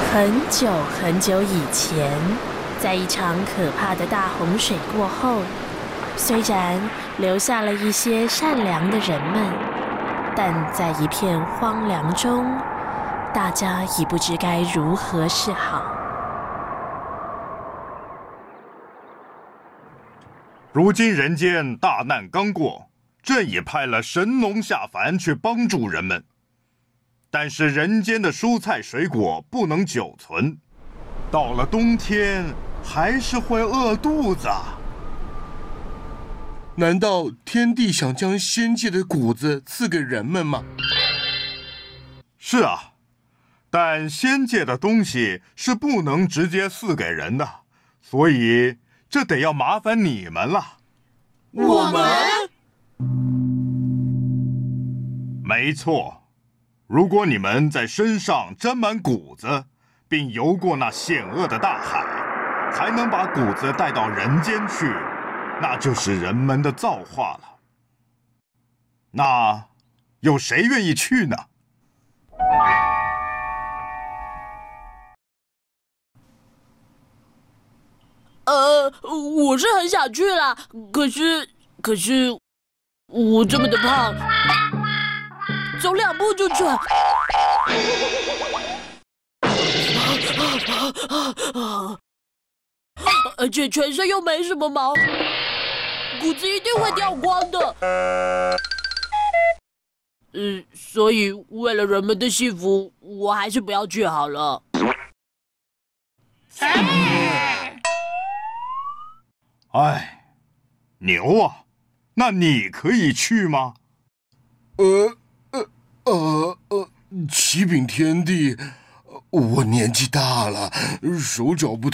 很久很久以前，在一场可怕的大洪水过后，虽然留下了一些善良的人们，但在一片荒凉中，大家已不知该如何是好。 如今人间大难刚过，朕也派了神农下凡去帮助人们。但是人间的蔬菜水果不能久存，到了冬天还是会饿肚子啊。 难道天帝想将仙界的谷子赐给人们吗？ 是啊，但仙界的东西是不能直接赐给人的，所以这得要麻烦你们了。 我们？ 没错，如果你们在身上沾满谷子，并游过那险恶的大海，还能把谷子带到人间去，那就是人们的造化了。那有谁愿意去呢？ 我是很想去啦，可是我这么的胖，走2步就喘。而且全身又没什么毛，骨子一定会掉光的。所以为了人们的幸福，我还是不要去好了。 哎，牛啊，那你可以去吗？ 启禀天帝，我年纪大了，手脚不